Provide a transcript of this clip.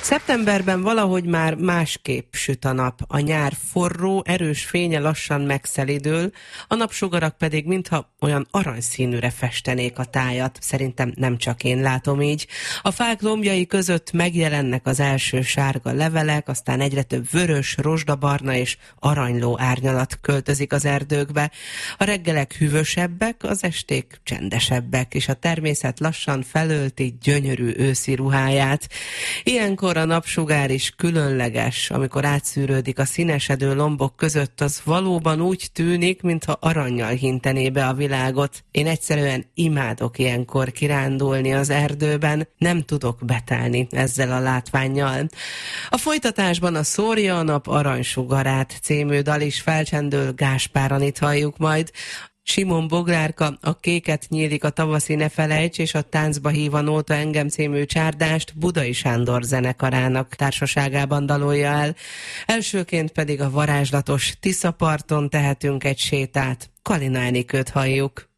Szeptemberben valahogy már másképp süt a nap. A nyár forró, erős fénye lassan megszelidül, a napsugarak pedig mintha olyan aranyszínűre festenék a tájat. Szerintem nem csak én látom így. A fák lombjai között megjelennek az első sárga levelek, aztán egyre több vörös, rozsdabarna és aranyló árnyalat költözik az erdőkbe. A reggelek hűvösebbek, az esték csendesebbek, és a természet lassan felölti gyönyörű őszi ruháját. Ilyenkor a napsugár is különleges, amikor átszűrődik a színesedő lombok között, az valóban úgy tűnik, mintha arannyal hintené be a világot. Én egyszerűen imádok ilyenkor kirándulni az erdőben, nem tudok betelni ezzel a látvánnyal. A folytatásban a Szórja a nap aranysugarát című dal is felcsendül, Gáspár Anit halljuk majd. Simon Boglárka a Kéket nyílik a tavaszi ne felejts és a Táncba hív a nóta engem című csárdást Budai Sándor zenekarának társaságában dalolja el. Elsőként pedig a varázslatos Tiszaparton tehetünk egy sétát. Kalina Enikőt halljuk.